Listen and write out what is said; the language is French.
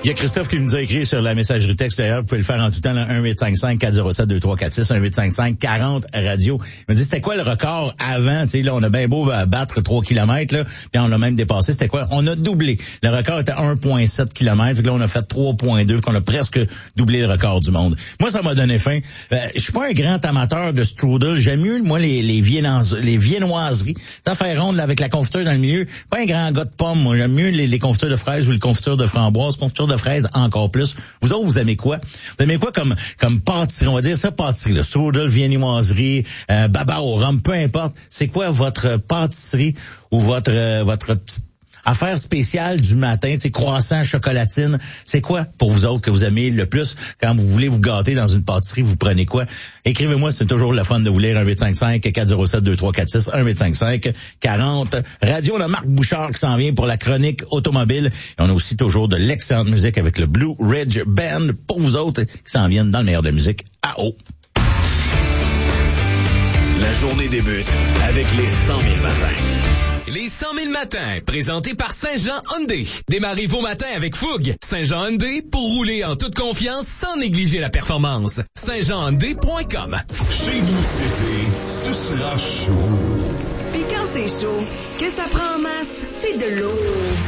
Il y a Christophe qui nous a écrit sur la messagerie texte d'ailleurs. Vous pouvez le faire en tout temps, là, 1-855-407-2346, 1-855-40-radio. Il m'a dit, c'était quoi le record avant? Tu sais, là, on a bien beau battre 3 km, là, puis on l'a même dépassé. C'était quoi? On a doublé. Le record était 1,7 km. Fait que là, on a fait 3,2, qu'on a presque doublé le record du monde. Moi, ça m'a donné faim. Je suis pas un grand amateur de strudel. J'aime mieux, moi, les viennoiseries. Ça fait ronde, là, avec la confiture dans le milieu. Pas un grand gars de pommes. Moi, j'aime mieux les confitures de fraises ou les confitures de framboises. Confitures de fraises, encore plus. Vous autres, vous aimez quoi? Vous aimez quoi comme pâtisserie? On va dire ça, pâtisserie, là. Strudel, viennoiserie, baba au rhum, peu importe. C'est quoi votre pâtisserie ou votre petite affaire spéciale du matin, tu sais, croissant, chocolatine, c'est quoi pour vous autres que vous aimez le plus quand vous voulez vous gâter dans une pâtisserie, vous prenez quoi? Écrivez-moi, c'est toujours le fun de vous lire, 1-855-407-2346, 1-855-40. Radio, on a Marc Bouchard qui s'en vient pour la chronique automobile. Et on a aussi toujours de l'excellente musique avec le Blue Ridge Band pour vous autres qui s'en viennent dans le meilleur de musique à eau. La journée débute avec les 100 000 matins. Les 100 000 matins, présentés par Saint-Jean Hyundai. Démarrez vos matins avec fougue. Saint-Jean Hyundai, pour rouler en toute confiance sans négliger la performance. saintjeanhyundai.com. Chez nous cet été, ce sera chaud. Puis quand c'est chaud, ce que ça prend en masse, c'est de l'eau.